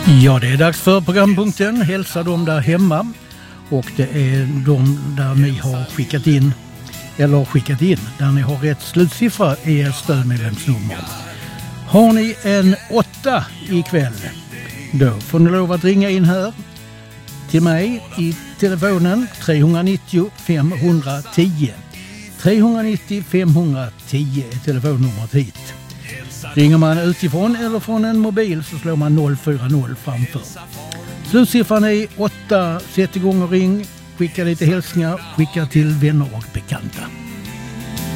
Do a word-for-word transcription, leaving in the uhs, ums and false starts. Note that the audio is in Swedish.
Ja, det är dags för programpunkten Hälsa dem där hemma, och det är de där ni har skickat in eller skickat in där ni har rätt slutsiffra i er stödmedlemsnummer. Har ni en åtta ikväll, då får ni lov att ringa in här till mig i telefonen tre nio noll fem ett noll. tre nio noll fem ett noll är telefonnumret hit. Ringer man utifrån eller från en mobil så slår man noll fyra noll framför. Slutsiffran är åtta. Sätt igång och ring. Skicka lite hälsningar. Skicka till vänner och bekanta.